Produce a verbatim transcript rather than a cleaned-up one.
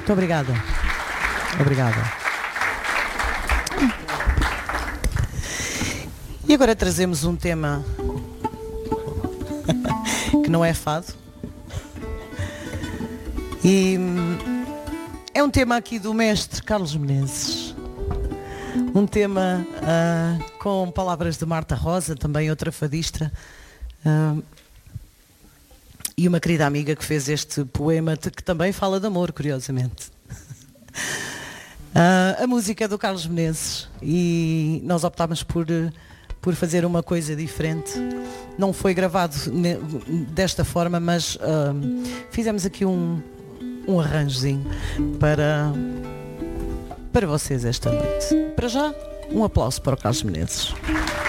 Muito obrigada. Obrigada. E agora trazemos um tema que não é fado. E é um tema aqui do mestre Carlos Menezes. Um tema uh, com palavras de Marta Rosa, também outra fadista. Uh, e uma querida amiga que fez este poema que também fala de amor, curiosamente. Uh, a música é do Carlos Menezes e nós optámos por, por fazer uma coisa diferente. Não foi gravado ne, desta forma, mas uh, fizemos aqui um, um arranjozinho para, para vocês esta noite. Para já, um aplauso para o Carlos Menezes.